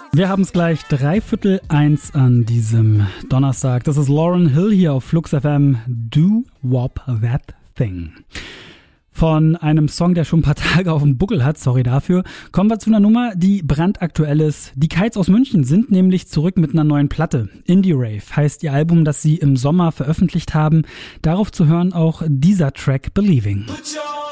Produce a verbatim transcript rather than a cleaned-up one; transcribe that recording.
Wir haben es gleich dreiviertel eins an diesem Donnerstag. Das ist Lauryn Hill hier auf Flux F M. Do Wop That Thing. Von einem Song, der schon ein paar Tage auf dem Buckel hat, sorry dafür, kommen wir zu einer Nummer, die brandaktuell ist. Die Kites aus München sind nämlich zurück mit einer neuen Platte. Indie Rave heißt ihr Album, das sie im Sommer veröffentlicht haben. Darauf zu hören auch dieser Track Believing.